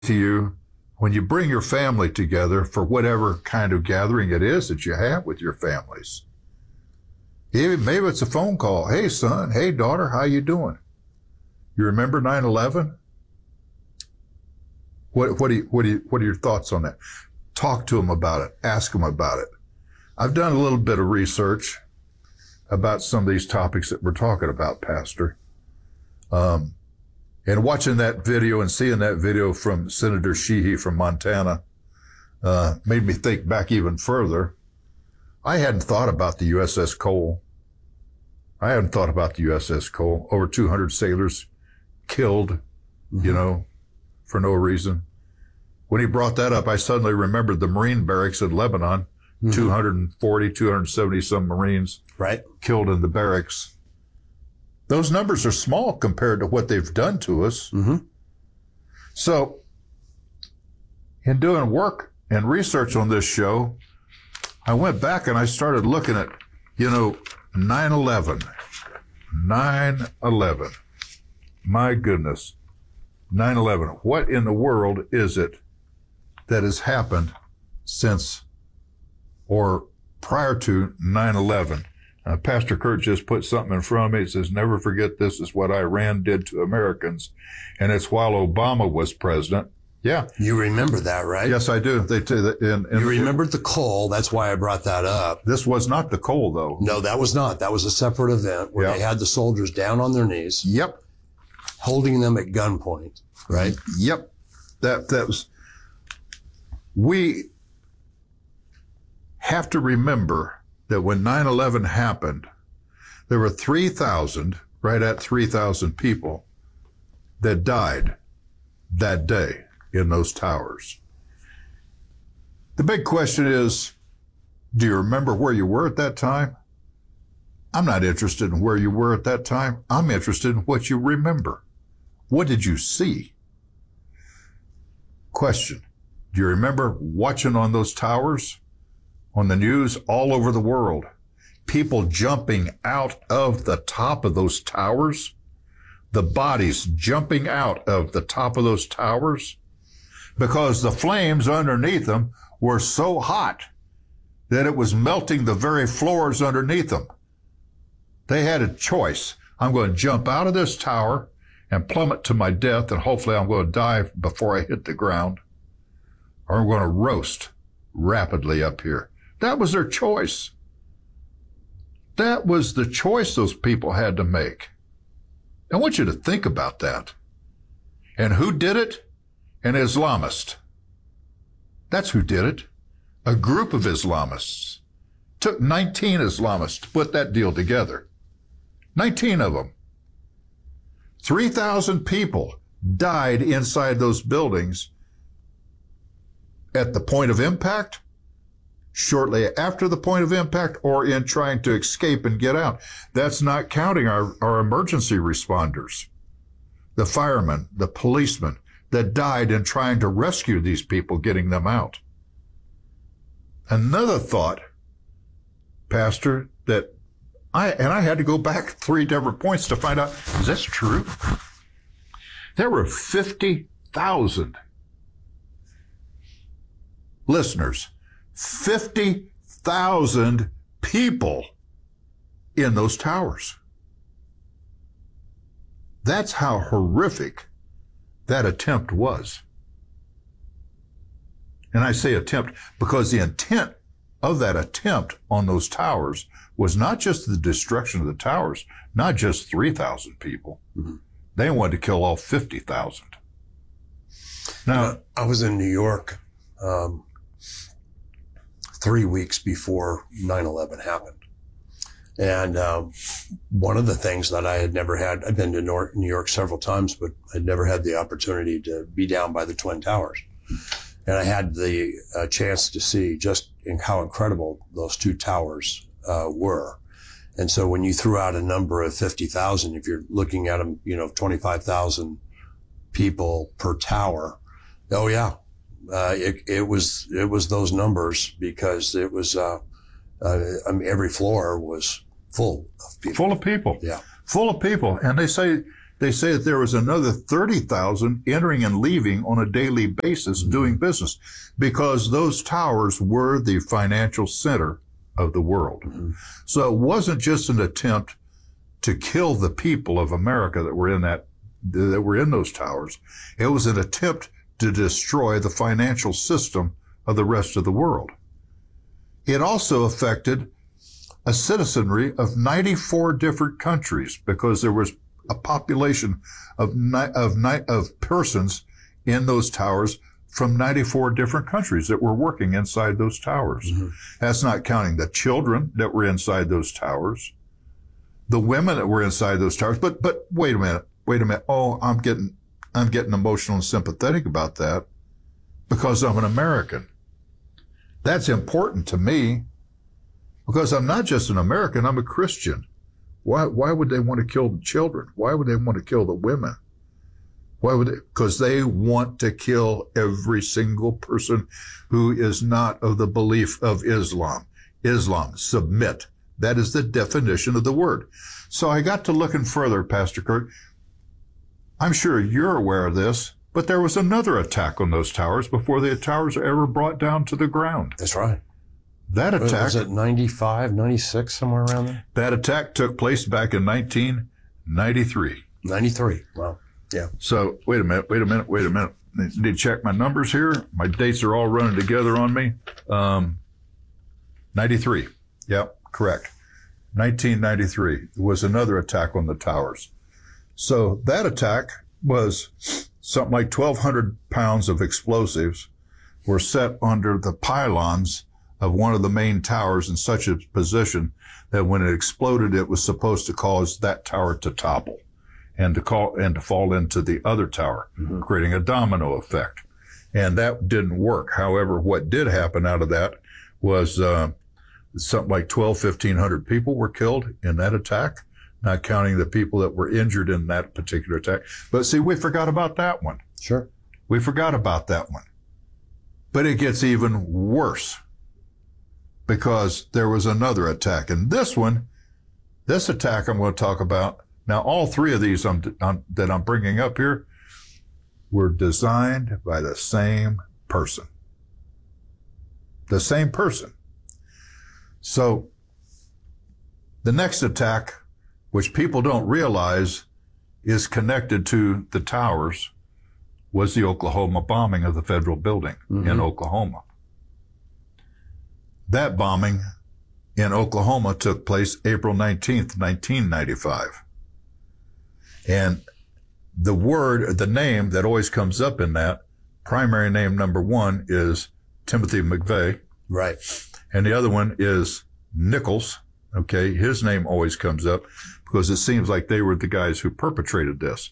to you, when you bring your family together for whatever kind of gathering it is that you have with your families, even maybe it's a phone call. Hey, son. Hey, daughter. How you doing? You remember 9/11? What are your thoughts on that? Talk to them about it. Ask them about it. I've done a little bit of research about some of these topics that we're talking about, Pastor. And watching that video and seeing that video from Senator Sheehy from Montana made me think back even further. I hadn't thought about the USS Cole. Over 200 sailors killed, for no reason. When he brought that up, I suddenly remembered the Marine barracks in Lebanon, 270 some Marines killed in the barracks. Those numbers are small compared to what they've done to us. So, in doing work and research on this show, I went back and I started looking at, 9/11. 9/11. My goodness. 9/11. What in the world is it that has happened since or prior to 9/11? Pastor Kurt just put something in front of me. It says, never forget this is what Iran did to Americans. And it's while Obama was president. Yeah. You remember that, right? Yes, I do. You remembered the Cole. That's why I brought that up. This was not the Cole, though. No, that was not. That was a separate event where they had the soldiers down on their knees. Yep. Holding them at gunpoint, right? Yep. That was, we have to remember that when 9/11 happened, there were 3,000, right at 3,000 people that died that day in those towers. The big question is, do you remember where you were at that time? I'm not interested in where you were at that time. I'm interested in what you remember. What did you see? Question, do you remember watching on those towers? On the news all over the world, people jumping out of the top of those towers, the bodies jumping out of the top of those towers, because the flames underneath them were so hot that it was melting the very floors underneath them. They had a choice. I'm going to jump out of this tower and plummet to my death, and hopefully I'm going to die before I hit the ground, or I'm going to roast rapidly up here. That was their choice. That was the choice those people had to make. I want you to think about that. And who did it? An Islamist. That's who did it. A group of Islamists. Took 19 Islamists to put that deal together. 19 of them. 3,000 people died inside those buildings at the point of impact, shortly after the point of impact, or in trying to escape and get out. That's not counting our emergency responders, the firemen, the policemen that died in trying to rescue these people, getting them out. Another thought, Pastor, that I had to go back 3 different points to find out, is this true? There were 50,000 listeners, 50,000 people in those towers. That's how horrific that attempt was. And I say attempt because the intent of that attempt on those towers was not just the destruction of the towers, not just 3,000 people. They wanted to kill all 50,000. Now, I was in New York 3 weeks before 9/11 happened. And one of the things that I had never had, I've been to New York several times, but I'd never had the opportunity to be down by the Twin Towers. And I had the chance to see just how incredible those two towers were. And so when you threw out a number of 50,000, if you're looking at them, 25,000 people per tower, oh yeah, it was those numbers, because it was, every floor was full of people. Full of people. Yeah. Full of people. And they say they say that there was another 30,000 entering and leaving on a daily basis doing business because those towers were the financial center of the world. So it wasn't just an attempt to kill the people of America that were in those towers. It was an attempt to destroy the financial system of the rest of the world. It also affected a citizenry of 94 different countries because there was a population of persons in those towers from 94 different countries that were working inside those towers. That's not counting the children that were inside those towers, the women that were inside those towers. But wait a minute. Oh, I'm getting emotional and sympathetic about that because I'm an American. That's important to me because I'm not just an American, I'm a Christian. Why would they want to kill the children? Why would they want to kill the women? Because they want to kill every single person who is not of the belief of Islam. Islam, submit. That is the definition of the word. So I got to looking further, Pastor Kurt. I'm sure you're aware of this, but there was another attack on those towers before the towers were ever brought down to the ground. That's right. That attack... Was it 95, 96, somewhere around there? That attack took place back in 1993. 93. Wow. Yeah. So, wait a minute. I need to check my numbers here. My dates are all running together on me. 93. Yep, correct. 1993 was another attack on the towers. So that attack was something like 1,200 pounds of explosives were set under the pylons of one of the main towers in such a position that when it exploded, it was supposed to cause that tower to topple and to fall into the other tower, creating a domino effect. And that didn't work. However, what did happen out of that was something like 1,500 people were killed in that attack, not counting the people that were injured in that particular attack. But see, we forgot about that one. Sure. We forgot about that one. But it gets even worse because there was another attack. And this attack I'm going to talk about. Now, all three of these that I'm bringing up here were designed by the same person. The same person. So the next attack, which people don't realize is connected to the towers, was the Oklahoma bombing of the federal building in Oklahoma. That bombing in Oklahoma took place April 19th, 1995. And the name that always comes up in that, primary name number one is Timothy McVeigh. Right. And the other one is Nichols. Okay. His name always comes up because it seems like they were the guys who perpetrated this.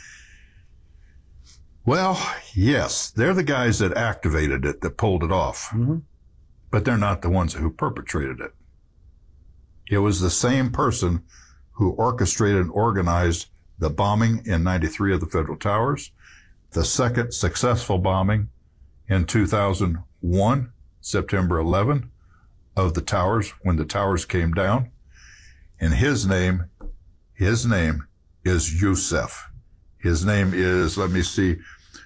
Well, yes, they're the guys that activated it, that pulled it off. But they're not the ones who perpetrated it. It was the same person who orchestrated and organized the bombing in 93 of the Federal Towers, the second successful bombing in 2001, September 11, of the towers, when the towers came down. And his name is Yusef. His name is, let me see,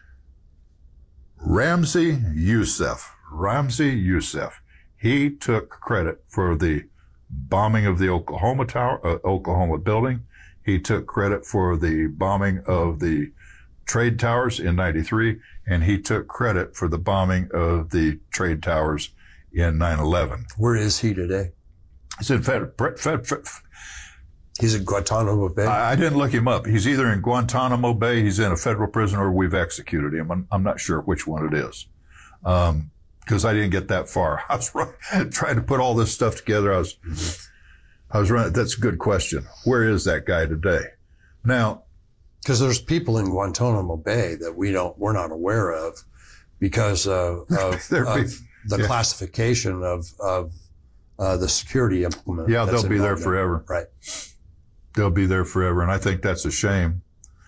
Ramzi Youssef. Ramzi Youssef. He took credit for the bombing of the Oklahoma building. He took credit for the bombing of the trade towers in 93, and he took credit for the bombing of the trade towers in 9/11. Where is he today? He's in He's in Guantanamo Bay? I didn't look him up. He's either in Guantanamo Bay, he's in a federal prison, or we've executed him. I'm not sure which one it is. Because I didn't get that far. I was trying to put all this stuff together. I was running. That's a good question. Where is that guy today? Now, because there's people in Guantanamo Bay that we're not aware of because of the classification of the security implement. Yeah, they'll be there forever. Right. They'll be there forever, and I think that's a shame.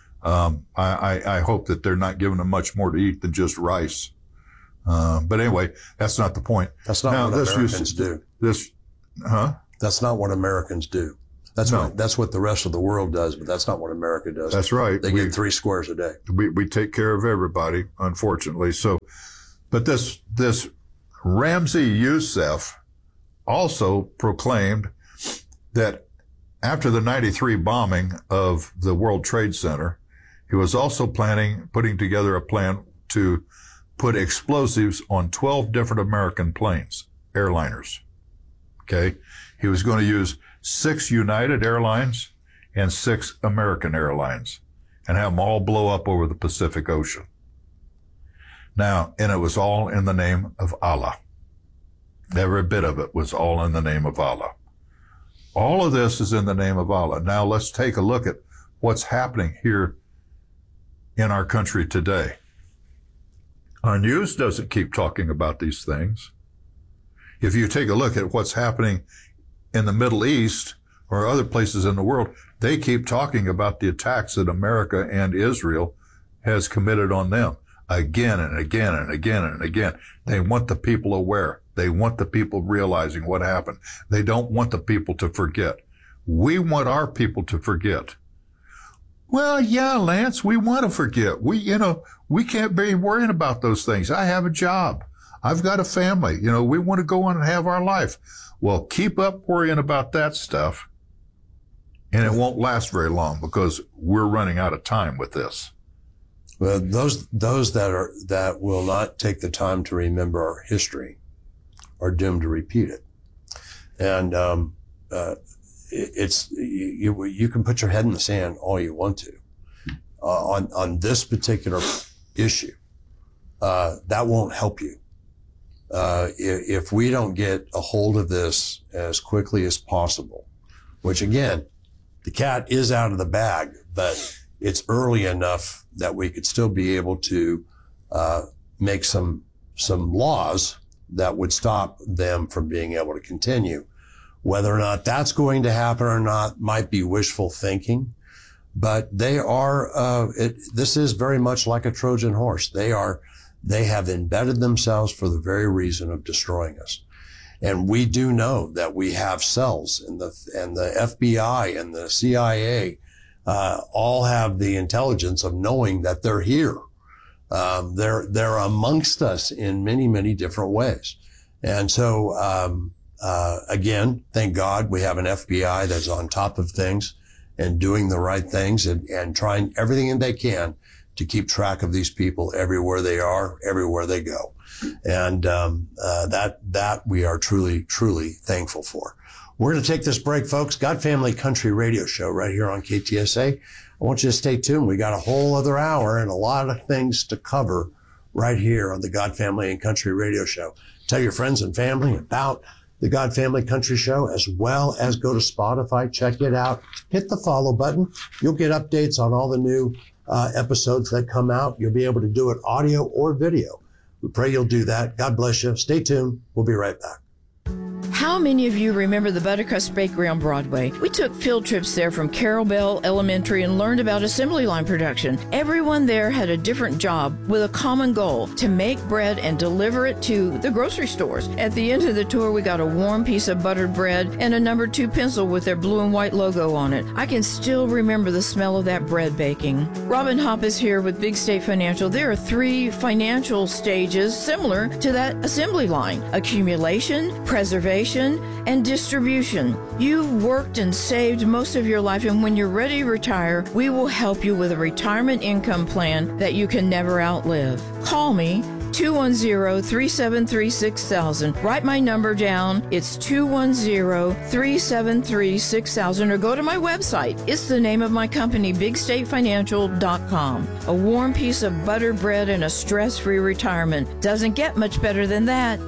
I hope that they're not giving them much more to eat than just rice. But anyway, that's not the point. That's not what Americans do. That's not what Americans do. That's what the rest of the world does, but that's not what America does. That's right. They get 3 squares a day. We take care of everybody, unfortunately. So, but this Ramzi Youssef also proclaimed that after the 93 bombing of the World Trade Center, he was also putting together a plan to put explosives on 12 different American planes, airliners. Okay. He was going to use 6 United Airlines and 6 American Airlines and have them all blow up over the Pacific Ocean. Now, and it was all in the name of Allah. Every bit of it was all in the name of Allah. All of this is in the name of Allah. Now let's take a look at what's happening here in our country today. Our news doesn't keep talking about these things. If you take a look at what's happening in the Middle East or other places in the world, they keep talking about the attacks that America and Israel has committed on them again and again and again and again. They want the people aware. They want the people realizing what happened. They don't want the people to forget. We want our people to forget. Well, yeah, Lance, we want to forget. We can't be worrying about those things. I have a job. I've got a family. We want to go on and have our life. Well, keep up worrying about that stuff, and it won't last very long because we're running out of time with this. Well, those that will not take the time to remember our history are doomed to repeat it. And you can put your head in the sand all you want to on this particular issue. That won't help you. If we don't get a hold of this as quickly as possible, which again, the cat is out of the bag, but it's early enough that we could still be able to make some laws that would stop them from being able to continue. Whether or not that's going to happen or not might be wishful thinking, but they are. This is very much like a Trojan horse. They have embedded themselves for the very reason of destroying us. And we do know that we have cells, and the FBI and the CIA all have the intelligence of knowing that they're here. They're amongst us in many, many different ways. And so, again, thank God we have an FBI that's on top of things and doing the right things and trying everything they can to keep track of these people everywhere they are, everywhere they go. And, that we are truly, truly thankful for. We're going to take this break, folks. God Family Country Radio Show right here on KTSA. I want you to stay tuned. We got a whole other hour and a lot of things to cover right here on the God Family and Country Radio Show. Tell your friends and family about the God Family Country Show, as well as go to Spotify, check it out, hit the follow button. You'll get updates on all the new episodes that come out. You'll be able to do it audio or video. We pray you'll do that. God bless you. Stay tuned. We'll be right back. How many of you remember the Buttercrust Bakery on Broadway? We took field trips there from Carol Bell Elementary and learned about assembly line production. Everyone there had a different job with a common goal: to make bread and deliver it to the grocery stores. At the end of the tour, we got a warm piece of buttered bread and a number 2 pencil with their blue and white logo on it. I can still remember the smell of that bread baking. Robin Hopp is here with Big State Financial. There are 3 financial stages similar to that assembly line: accumulation, preservation, and distribution. You've worked and saved most of your life, and when you're ready to retire, we will help you with a retirement income plan that you can never outlive. Call me, 210-373-6000. Write my number down. It's 210-373-6000, or go to my website. It's the name of my company, BigStateFinancial.com. A warm piece of buttered bread and a stress-free retirement. Doesn't get much better than that.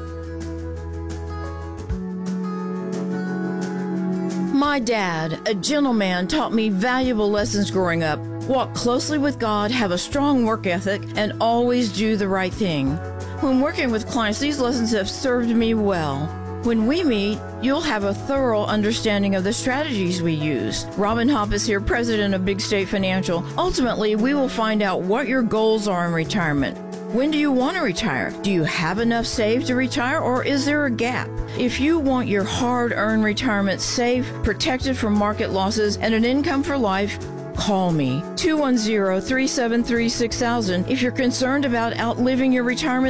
My dad, a gentleman, taught me valuable lessons growing up. Walk closely with God, have a strong work ethic, and always do the right thing. When working with clients, these lessons have served me well. When we meet, you'll have a thorough understanding of the strategies we use. Robin Hopp is here, president of Big State Financial. Ultimately, we will find out what your goals are in retirement. When do you want to retire? Do you have enough saved to retire, or is there a gap? If you want your hard-earned retirement safe, protected from market losses, and an income for life, call me, 210-373-6000. If you're concerned about outliving your retirement